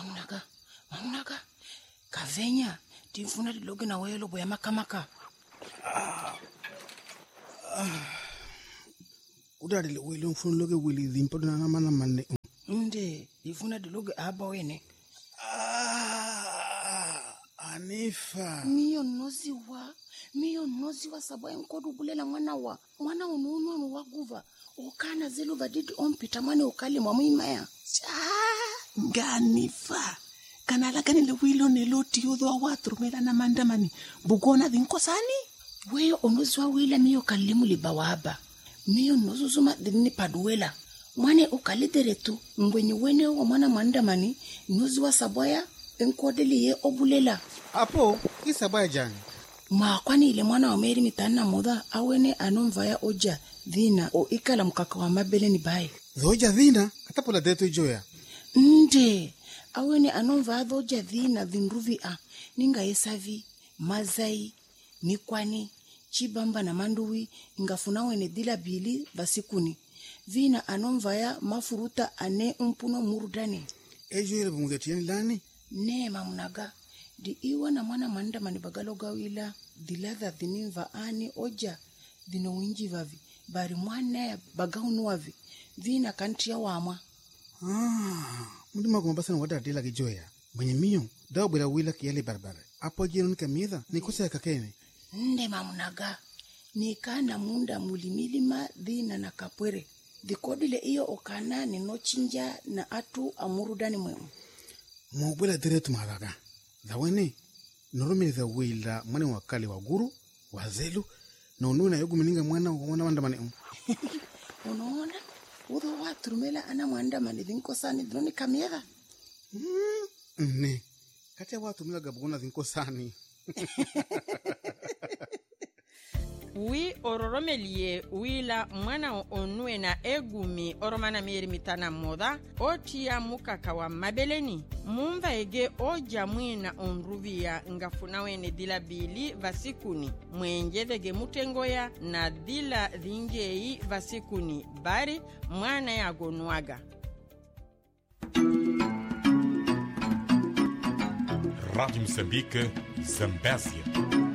Mamnaka. Kavenya, tifuna diloge na welo boya makamaka. Udadile welo mfuna loge wili dhimpo na namana mane. Nde, tifuna diloge aba wene. Anifa. Miyo nozi wa sababu nkodu gulela mwana ununu waguva. Okana zelu vadidi ompita mwane ukali mwamimaya. Ganifa. Kanala kanile wilo neloti yodho wa watrumela na mandamani. Bugona dhinkosani? Weyo onozi wa wila miyo kalimu libawaba. Miyo nozuzuma dhini paduwela. Mwane ukalidere tu. Mwenye wene wa mwana mandamani. Nozi wa sabaya enkodeli ye obulela. Apo, isabaya jani. Kwani ile mwana wa meri mitana muda awene anomvaya oja dhina o ikala mkaka wa mabele ni bae. Dhoja dhina? Katapola deto ijoya. Nde, awene anomvaya dhoja dhina dhinruvi ninga yesavi, mazai, mikwani, chibamba na manduwi, ingafuna wene dila bili basikuni. Vina anomvaya mafuruta ane umpuno murudani. Ejo ile bumugetiani lani? Ne mamunaga. Di iwa na mwana manda manibagalo gawila diladha dhininva ani oja dhino winji vavi bari mwana ya bagaunu wavi vina kantia wamwa. Mundima kumabasa na wada adila kijoya mwenye miyo dawa bila wila kiyali barbara apo jino nika mitha ni kusa ya kakene. Nde mamunaga nikana munda mulimilima dhina na kapwere dhikodile iyo okana ni nochinja na atu amurudani mwemu Mwubila diretu mahalaga Zawene, noromini za wila mwane wakali wa guru, wazelu, na ununa yogu mininga mwana wandamani. Unaona? Udo watu rumela ana mwandamani dhinko sani dhroni kamiega? Ne, kati ya watu rumela gabugona dhinko sani. Wi ororomelie wila mwana onue na egumi oromana meri mitana moda otia mukaka wa mabeleni mumva ege oja mwina onruvia ngafuna wene dila bili vasikuni mwenjevege mutengoya na dila dhingei vasikuni bari mwana ya gonuaga. Rádio Moçambique, Zambésia.